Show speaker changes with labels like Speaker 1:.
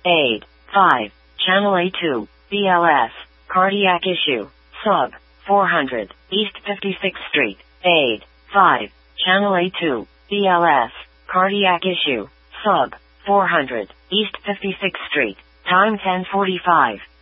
Speaker 1: Aid. 5. Channel A2, BLS, cardiac issue, sub, 400, East 56th Street. Aid. 5. Channel A2, BLS, cardiac issue, sub, 400, East 56th Street. Time 10:45.